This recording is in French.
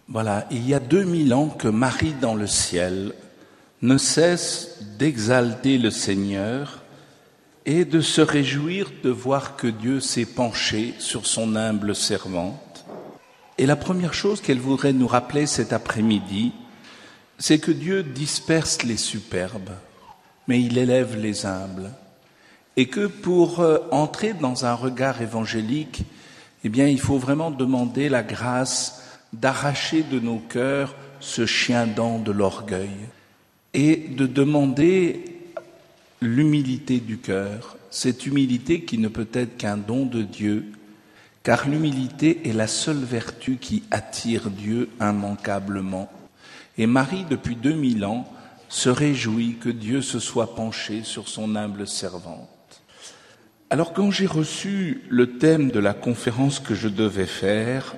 Voilà, il y a 2000 ans que Marie dans le ciel ne cesse d'exalter le Seigneur et de se réjouir de voir que Dieu s'est penché sur son humble servante. Et la première chose qu'elle voudrait nous rappeler cet après-midi, c'est que Dieu disperse les superbes, mais il élève les humbles. Et que pour entrer dans un regard évangélique, il faut vraiment demander la grâce d'arracher de nos cœurs ce chien-dent de l'orgueil et de demander l'humilité du cœur, cette humilité qui ne peut être qu'un don de Dieu, car l'humilité est la seule vertu qui attire Dieu immanquablement. Et Marie, depuis 2000 ans, se réjouit que Dieu se soit penché sur son humble servante. Alors quand j'ai reçu le thème de la conférence que je devais faire,